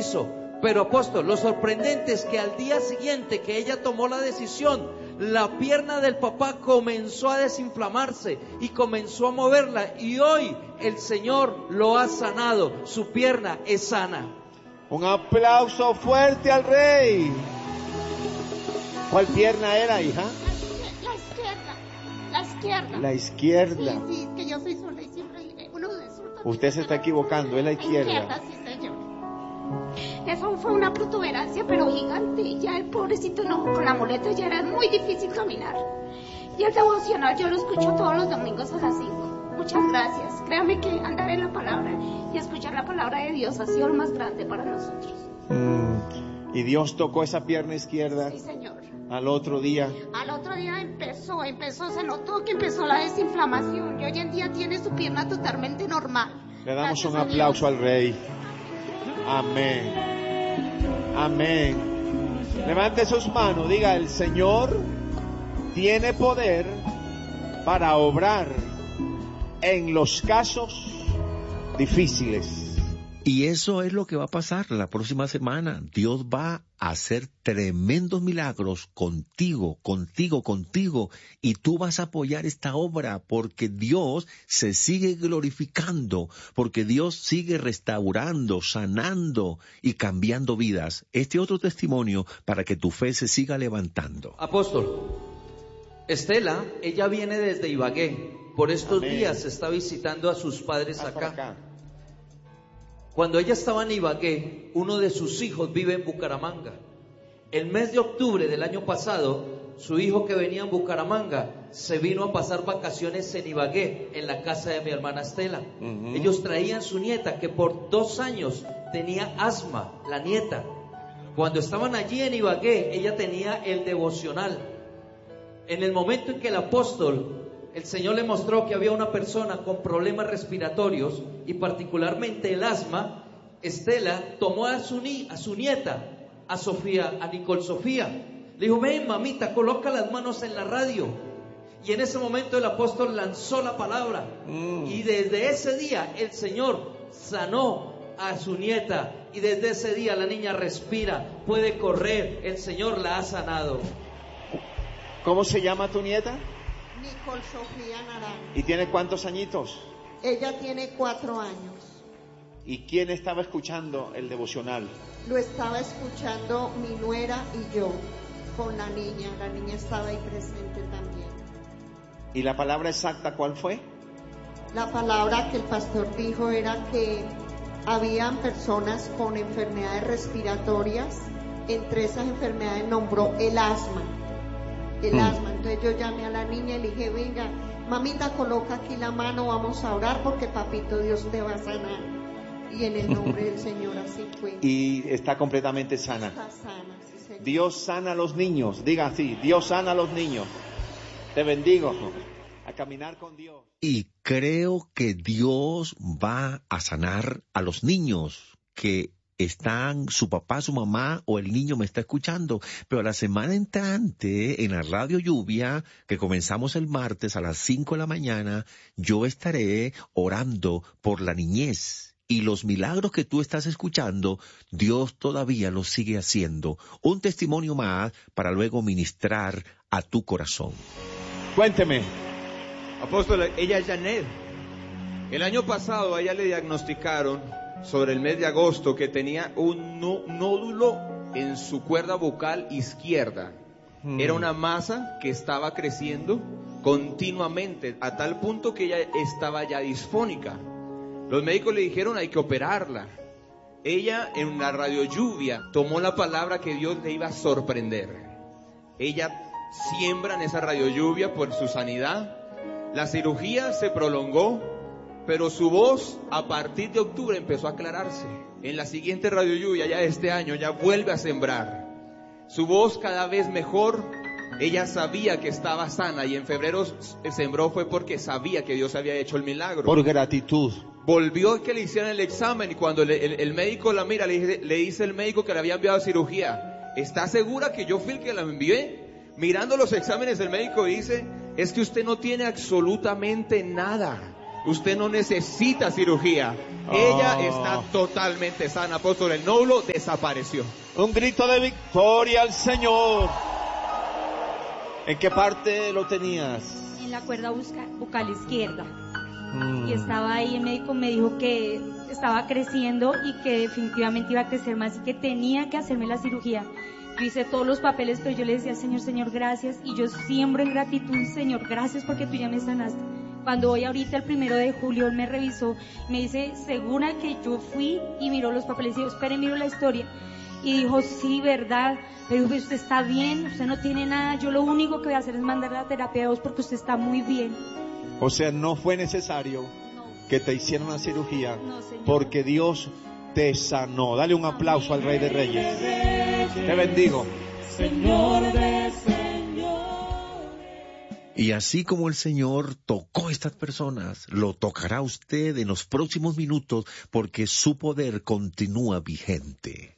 hizo. Pero apóstol, lo sorprendente es que al día siguiente que ella tomó la decisión, la pierna del papá comenzó a desinflamarse y comenzó a moverla, y hoy el Señor lo ha sanado, su pierna es sana. Un aplauso fuerte al Rey. ¿Cuál pierna era, hija? La izquierda. La izquierda. Sí, que yo soy zurda y siempre uno de zurda. Usted se está equivocando, es la izquierda. Sí, señor. Eso fue una protuberancia, pero gigante. Ya el pobrecito no, con la muleta ya era muy difícil caminar. Y el devocional yo lo escucho todos los domingos a las 5. Muchas gracias. Créame que andar en la palabra y escuchar la palabra de Dios ha sido lo más grande para nosotros. ¿Y Dios tocó esa pierna izquierda? Sí, señor. Al otro día empezó, se notó que empezó la desinflamación y hoy en día tiene su pierna totalmente normal. Le damos Gracias un aplauso al Rey. Amén. Amén. Levante sus manos, diga: el Señor tiene poder para obrar en los casos difíciles. Y eso es lo que va a pasar la próxima semana. Dios va a hacer tremendos milagros contigo, y tú vas a apoyar esta obra porque Dios se sigue glorificando, porque Dios sigue restaurando, sanando y cambiando vidas. Este otro testimonio para que tu fe se siga levantando. Apóstol, Estela, ella viene desde Ibagué. Por estos días está visitando a sus padres acá. Cuando ella estaba en Ibagué, uno de sus hijos vive en Bucaramanga. El mes de octubre del año pasado, su hijo que venía en Bucaramanga se vino a pasar vacaciones en Ibagué, en la casa de mi hermana Estela. Ellos traían su nieta, que por 2 años tenía asma, la nieta. Cuando estaban allí en Ibagué, ella tenía el devocional. En el momento en que el apóstol, el Señor le mostró que había una persona con problemas respiratorios y particularmente el asma, Estela tomó a su nieta, a Sofía, a Nicole Sofía. Le dijo: ven, mamita, coloca las manos en la radio. Y en ese momento el apóstol lanzó la palabra. Y desde ese día el Señor sanó a su nieta. Y desde ese día la niña respira, puede correr. El Señor la ha sanado. ¿Cómo se llama tu nieta? Nicole Sofía Naranjo. ¿Y tiene cuántos añitos? Ella tiene 4 años. ¿Y quién estaba escuchando el devocional? Lo estaba escuchando mi nuera y yo con la niña. La niña estaba ahí presente también. ¿Y la palabra exacta cuál fue? La palabra que el pastor dijo era que habían personas con enfermedades respiratorias. Entre esas enfermedades nombró el asma. Entonces yo llamé a la niña y le dije: venga, mamita, coloca aquí la mano, vamos a orar porque papito Dios te va a sanar. Y en el nombre del Señor así fue. Y está completamente sana. Está sana, sí, señor. Dios sana a los niños, diga así: Dios sana a los niños. Te bendigo a caminar con Dios. Y creo que Dios va a sanar a los niños que están, su papá, su mamá o el niño me está escuchando, pero la semana entrante en la Radio Lluvia, que comenzamos el martes a las 5 de la mañana, yo estaré orando por la niñez. Y los milagros que tú estás escuchando, Dios todavía los sigue haciendo. Un testimonio más para luego ministrar a tu corazón. Cuénteme. Apóstol, ella es Janet. El año pasado a ella le diagnosticaron sobre el mes de agosto que tenía un nódulo en su cuerda vocal izquierda. Era una masa que estaba creciendo continuamente a tal punto que ella estaba ya disfónica. Los médicos le dijeron: hay que operarla. Ella en la Radio Lluvia tomó la palabra que Dios le iba a sorprender. Ella siembra en esa Radio Lluvia por su sanidad. La cirugía se prolongó, pero su voz a partir de octubre empezó a aclararse. En la siguiente Radio Lluvia, ya este año, ya vuelve a sembrar. Su voz cada vez mejor. Ella sabía que estaba sana y en febrero sembró fue porque sabía que Dios había hecho el milagro. Por gratitud. Volvió a que le hicieran el examen y cuando el médico la mira, le dice el médico que le había enviado a cirugía: ¿está segura que yo fui el que la envié? Mirando los exámenes, el médico dice: es que usted no tiene absolutamente nada. Usted no necesita cirugía. Ella está totalmente sana. Apóstol, el nódulo desapareció. Un grito de victoria al Señor. ¿En qué parte lo tenías? En la cuerda bucal izquierda. Y estaba ahí, el médico me dijo que estaba creciendo y que definitivamente iba a crecer más y que tenía que hacerme la cirugía. Yo hice todos los papeles, pero yo le decía, Señor, gracias. Y yo siembro en gratitud, Señor, gracias porque tú ya me sanaste. Cuando voy ahorita el 1 de julio, él me revisó, me dice, segura que yo fui y miró los papeles y dijo, espere, miro la historia. Y dijo, sí, verdad, pero usted está bien, usted no tiene nada, yo lo único que voy a hacer es mandarle a terapia a vos porque usted está muy bien. O sea, no fue necesario que te hicieran la cirugía, Señor, porque Dios te sanó. Dale un aplauso al Rey de Reyes. Te bendigo. Señor de señores. Y así como el Señor tocó a estas personas, lo tocará usted en los próximos minutos porque su poder continúa vigente.